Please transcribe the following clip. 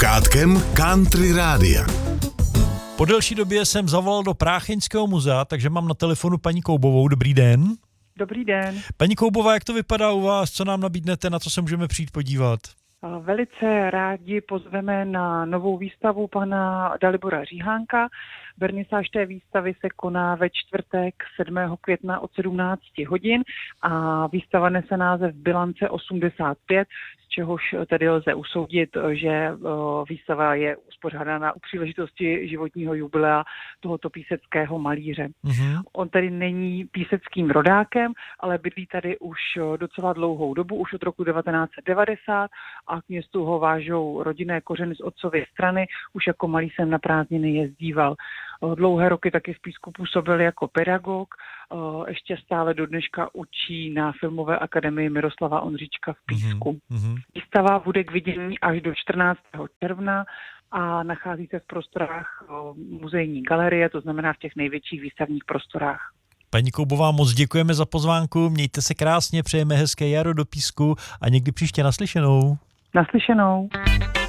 Kátkem Country Rádia. Po delší době jsem zavolal do Prácheňského muzea, takže mám na telefonu paní Koubovou. Dobrý den. Dobrý den. Paní Koubová, jak to vypadá u vás? Co nám nabídnete, na co se můžeme přijít podívat? Velice rádi pozveme na novou výstavu pana Dalibora Říhánka. Vernisáž té výstavy se koná ve čtvrtek 7. května od 17 hodin a výstava nese název Bilance 85, z čehož tedy lze usoudit, že výstava je uspořádána u příležitosti životního jubilea tohoto píseckého malíře. Mm-hmm. On tedy není píseckým rodákem, ale bydlí tady už docela dlouhou dobu, už od roku 1990 a k městu ho vážou rodinné kořeny z otcovy strany, už jako malý jsem na prázdniny jezdíval. Dlouhé roky taky v Písku působil jako pedagog, ještě stále do dneška učí na Filmové akademii Miroslava Ondříčka v Písku. Mm-hmm. Výstava bude k vidění až do 14. června a nachází se v prostorách muzejní galerie, to znamená v těch největších výstavních prostorách. Paní Koubová, moc děkujeme za pozvánku, mějte se krásně, přejeme hezké jaro do Písku a někdy příště naslyšenou. Naslyšenou.